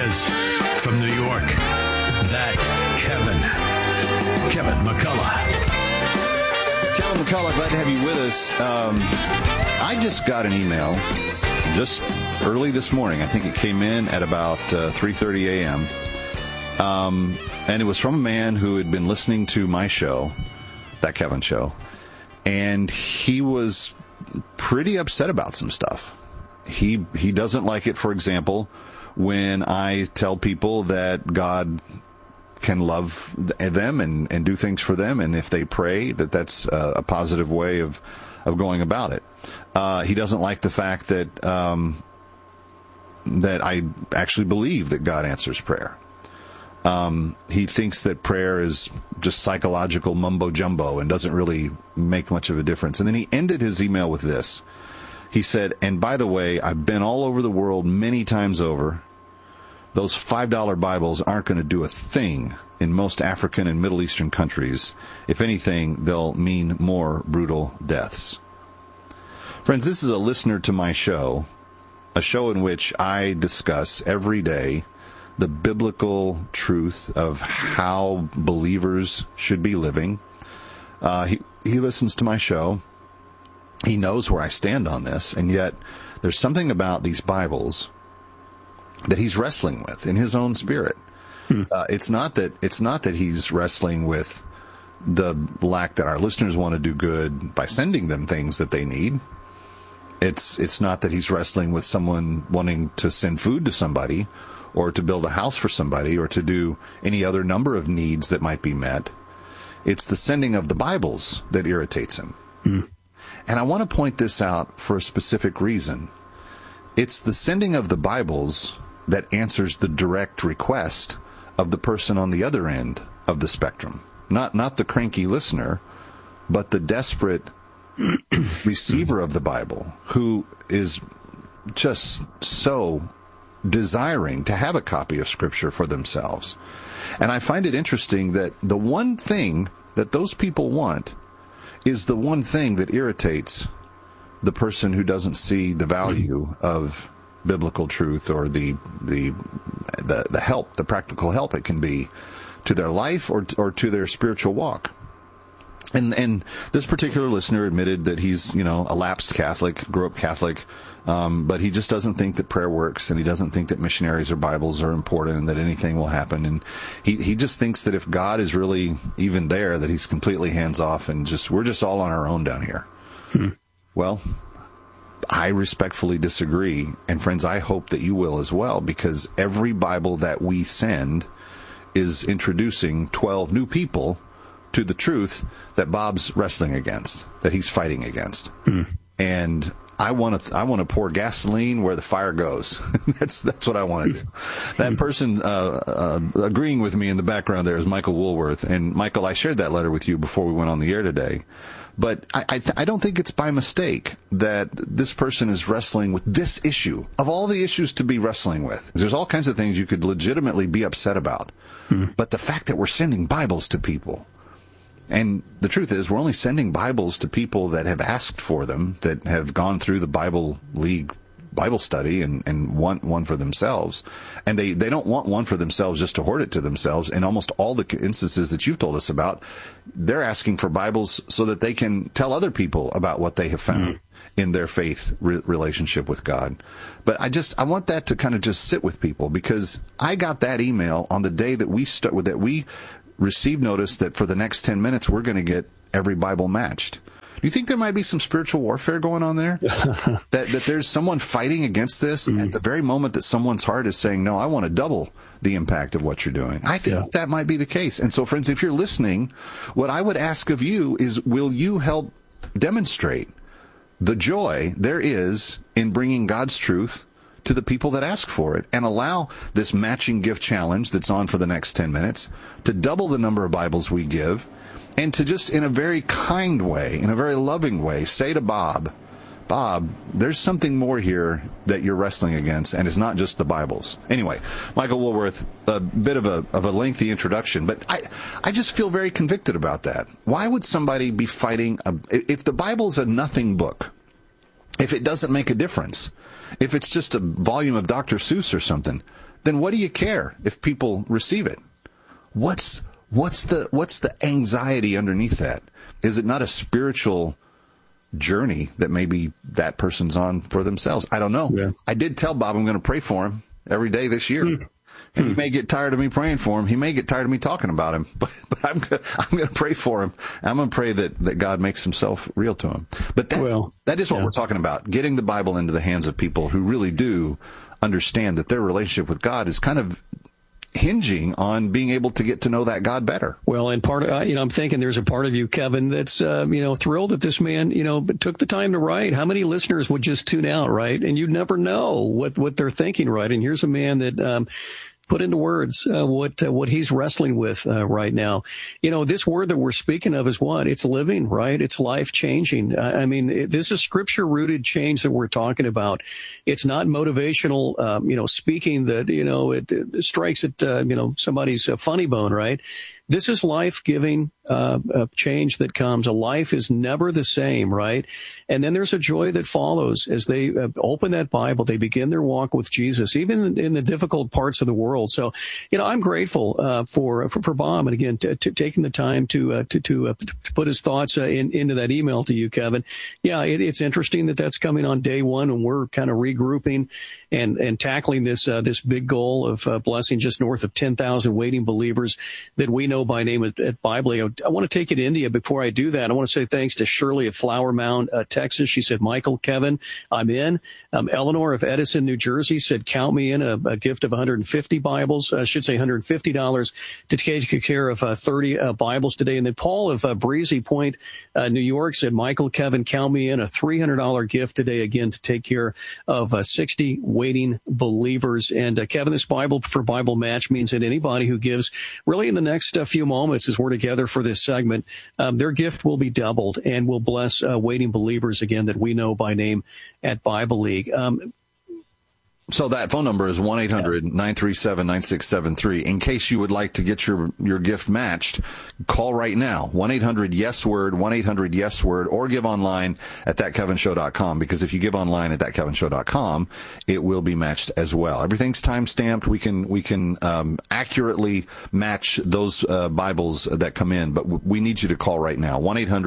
is from New York, that Kevin McCullough. Kevin McCullough, glad to have you with us. I just got an email just early this morning. I think it came in at about 3:30 a.m. And it was from a man who had been listening to my show, That Kevin Show, and he was pretty upset about some stuff. He doesn't like it, for example, when I tell people that God can love them and do things for them, and if they pray, that's a positive way of going about it. He doesn't like the fact that that I actually believe that God answers prayer. He thinks that prayer is just psychological mumbo-jumbo and doesn't really make much of a difference. And then he ended his email with this. He said, and by the way, I've been all over the world many times over. Those $5 Bibles aren't going to do a thing in most African and Middle Eastern countries. If anything, they'll mean more brutal deaths. Friends, this is a listener to my show, a show in which I discuss every day the biblical truth of how believers should be living. He listens to my show. He knows where I stand on this, and yet there's something about these Bibles that he's wrestling with in his own spirit. It's not that he's wrestling with the lack that our listeners want to do good by sending them things that they need. It's not that he's wrestling with someone wanting to send food to somebody, or to build a house for somebody, or to do any other number of needs that might be met. It's the sending of the Bibles that irritates him. And I want to point this out for a specific reason. It's the sending of the Bibles that answers the direct request of the person on the other end of the spectrum. Not the cranky listener, but the desperate receiver of the Bible, who is just so desiring to have a copy of Scripture for themselves. And I find it interesting that the one thing that those people want is the one thing that irritates the person who doesn't see the value of biblical truth or the help, the practical help it can be to their life or to their spiritual walk. And this particular listener admitted that he's, a lapsed Catholic, grew up Catholic, but he just doesn't think that prayer works, and he doesn't think that missionaries or Bibles are important and that anything will happen. And he just thinks that if God is really even there, that he's completely hands off and we're just all on our own down here. Well, I respectfully disagree. And friends, I hope that you will as well, because every Bible that we send is introducing 12 new people to the truth that Bob's wrestling against, that he's fighting against. And I want to pour gasoline where the fire goes. That's what I want to do. That person agreeing with me in the background there is Michael Woolworth. And Michael, I shared that letter with you before we went on the air today. But I don't think it's by mistake that this person is wrestling with this issue. Of all the issues to be wrestling with, there's all kinds of things you could legitimately be upset about. But the fact that we're sending Bibles to people, and the truth is, we're only sending Bibles to people that have asked for them, that have gone through the Bible League Bible study and want one for themselves. And they don't want one for themselves just to hoard it to themselves. In almost all the instances that you've told us about, they're asking for Bibles so that they can tell other people about what they have found in their faith relationship with God. But I want that to kind of just sit with people, because I got that email on the day that we received notice that for the next 10 minutes, we're going to get every Bible matched. Do you think there might be some spiritual warfare going on there? that there's someone fighting against this at the very moment that someone's heart is saying, no, I want to double the impact of what you're doing. I think that might be the case. And so, friends, if you're listening, what I would ask of you is, will you help demonstrate the joy there is in bringing God's truth to the people that ask for it, and allow this matching gift challenge that's on for the next 10 minutes to double the number of Bibles we give, and to just, in a very kind way, in a very loving way, say to Bob, there's something more here that you're wrestling against, and it's not just the Bibles. Anyway, Michael Woolworth, a bit of a lengthy introduction, but I just feel very convicted about that. Why would somebody be fighting if the Bible's a nothing book, if it doesn't make a difference, if it's just a volume of Dr. Seuss or something, then what do you care if people receive it? What's the anxiety underneath that? Is it not a spiritual journey that maybe that person's on for themselves? I don't know. Yeah. I did tell Bob I'm going to pray for him every day this year. And he may get tired of me praying for him. He may get tired of me talking about him, but I'm going to pray for him. I'm going to pray that God makes himself real to him. But that is what we're talking about, getting the Bible into the hands of people who really do understand that their relationship with God is kind of hinging on being able to get to know that God better. Well, and part of, I'm thinking there's a part of you, Kevin, that's, thrilled that this man, took the time to write. How many listeners would just tune out, right? And you'd never know what they're thinking, right? And here's a man that, put into words what he's wrestling with right now. This word that we're speaking of is what? It's living, right? It's life-changing. This is scripture-rooted change that we're talking about. It's not motivational, speaking that, it strikes at, somebody's funny bone, right? This is life-giving change that comes. A life is never the same, right? And then there's a joy that follows as they open that Bible. They begin their walk with Jesus, even in the difficult parts of the world. So, I'm grateful for Bob, and again, to taking the time to put his thoughts into that email to you, Kevin. Yeah, it's interesting that that's coming on day one, and we're kind of regrouping and tackling this big goal of blessing just north of 10,000 waiting believers that we know by name at Bible League. I want to take it to India. Before I do that, I want to say thanks to Shirley of Flower Mound, Texas. She said, Michael, Kevin, I'm in. Eleanor of Edison, New Jersey said, count me in, a gift of 150 Bibles. I should say $150 to take care of 30 Bibles today. And then Paul of Breezy Point, New York said, Michael, Kevin, count me in, a $300 gift today, again, to take care of 60 waiting believers. And Kevin, this Bible for Bible match means that anybody who gives really in the next few moments as we're together for this segment, their gift will be doubled and will bless waiting believers, again, that we know by name at Bible League. So that phone number is 1-800-937-9673. In case you would like to get your gift matched, call right now. 1-800-YES-WORD, 1-800-YES-WORD, or give online at thatkevinshow.com, because if you give online at thatkevinshow.com, it will be matched as well. Everything's time-stamped. We can accurately match those Bibles that come in, but we need you to call right now.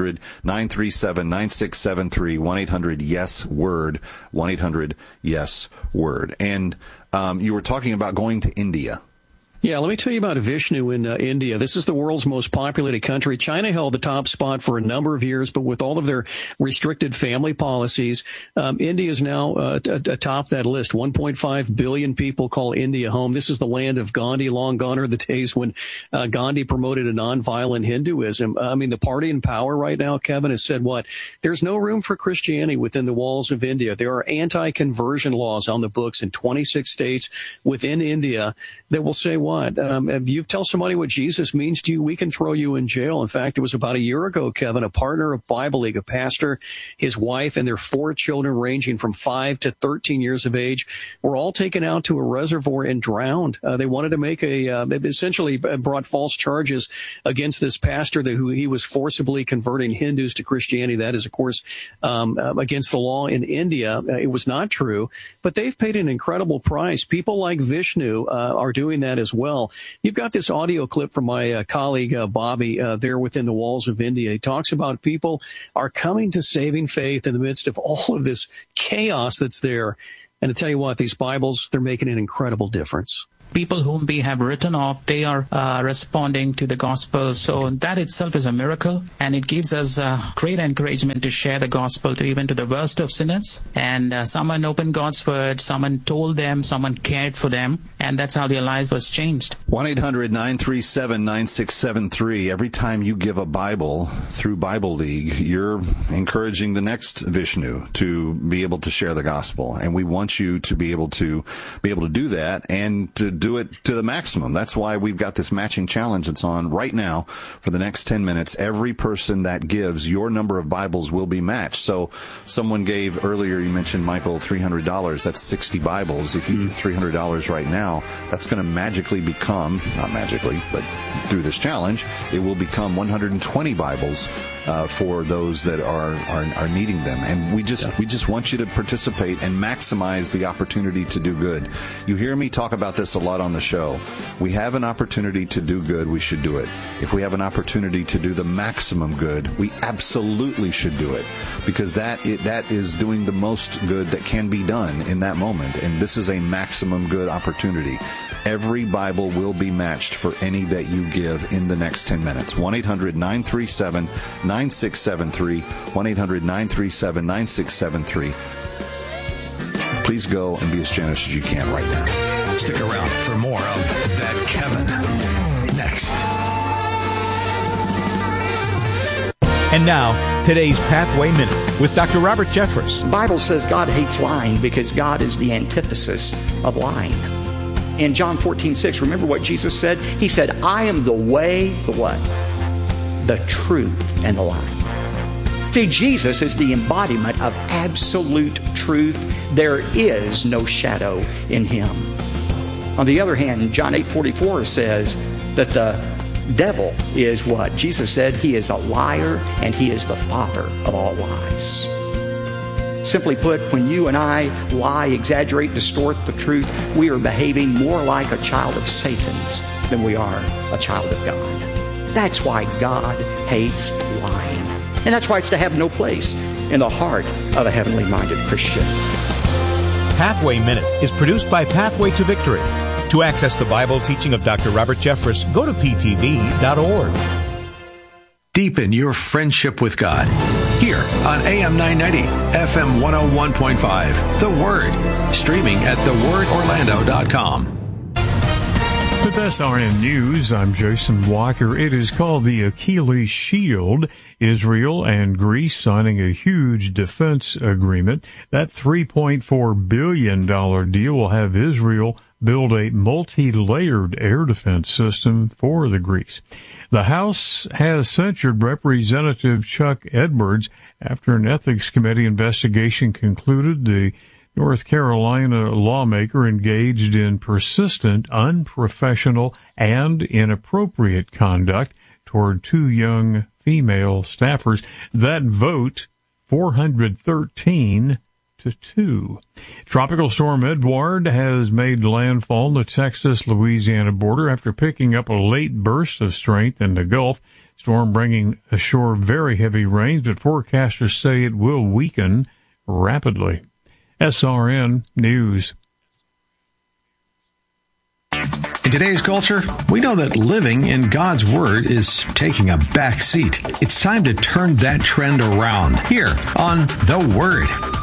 1-800-937-9673, 1-800-YES-WORD, 1-800-YES-WORD. And you were talking about going to India. Yeah, let me tell you about Vishnu in India. This is the world's most populated country. China held the top spot for a number of years, but with all of their restricted family policies, India is now atop that list. 1.5 billion people call India home. This is the land of Gandhi. Long gone are the days when Gandhi promoted a nonviolent Hinduism. The party in power right now, Kevin, has said what? There's no room for Christianity within the walls of India. There are anti-conversion laws on the books in 26 states within India that will say what? If you tell somebody what Jesus means to you, we can throw you in jail. In fact, it was about a year ago, Kevin, a partner of Bible League, a pastor, his wife, and their 4 children ranging from 5 to 13 years of age were all taken out to a reservoir and drowned. They wanted to make essentially brought false charges against this pastor who he was forcibly converting Hindus to Christianity. That is, of course, against the law in India. It was not true, but they've paid an incredible price. People like Vishnu are doing that as well. You've got this audio clip from my colleague Bobby there within the walls of India. He talks about people are coming to saving faith in the midst of all of this chaos that's there. And to tell you what, these Bibles, they're making an incredible difference. People whom we have written off, they are responding to the gospel. So that itself is a miracle, and it gives us great encouragement to share the gospel even to the worst of sinners. And someone opened God's word, someone told them, someone cared for them, and that's how their lives was changed. 1-800-937-9673. Every time you give a Bible through Bible League, you're encouraging the next Vishnu to be able to share the gospel. And we want you to be able to do that and to do it to the maximum. That's why we've got this matching challenge that's on right now for the next 10 minutes. Every person that gives, your number of Bibles will be matched. So someone gave earlier, you mentioned, Michael, $300. That's 60 Bibles. If you give $300 right now, that's going to magically become, not magically, but through this challenge, it will become 120 Bibles for those that are needing them. And we just want you to participate and maximize the opportunity to do good. You hear me talk about this a lot on the show. We have an opportunity to do good, we should do it. If we have an opportunity to do the maximum good, we absolutely should do it, because that is doing the most good that can be done in that moment. And this is a maximum good opportunity. Every Bible will be matched for any that you give in the next 10 minutes. 1-800-937-9673. 1-800-937-9673. Please go and be as generous as you can right now. Stick around for more of That Kevin next. And now, today's Pathway Minute with Dr. Robert Jeffress. The Bible says God hates lying because God is the antithesis of lying. In John 14:6, remember what Jesus said? He said, I am the way, the what? The truth and the life. See, Jesus is the embodiment of absolute truth. There is no shadow in him. On the other hand, John 8:44 says that the devil is what? Jesus said he is a liar and he is the father of all lies. Simply put, when you and I lie, exaggerate, distort the truth, we are behaving more like a child of Satan's than we are a child of God. That's why God hates lying. And that's why it's to have no place in the heart of a heavenly-minded Christian. Pathway Minute is produced by Pathway to Victory. To access the Bible teaching of Dr. Robert Jeffress, go to ptv.org. Deepen your friendship with God here on AM 990, FM 101.5. The Word, streaming at thewordorlando.com. With SRN News, I'm Jason Walker. It is called the Achilles Shield. Israel and Greece signing a huge defense agreement. That $3.4 billion deal will have Israel build a multi-layered air defense system for the Greeks. The House has censured Representative Chuck Edwards after an ethics committee investigation concluded the North Carolina lawmaker engaged in persistent, unprofessional, and inappropriate conduct toward two young female staffers. That vote, 413-2. Tropical storm Edward has made landfall on the Texas-Louisiana border after picking up a late burst of strength in the Gulf. Storm bringing ashore very heavy rains, but forecasters say it will weaken rapidly. SRN News. In today's culture, we know that living in God's Word is taking a back seat. It's time to turn that trend around here on The Word.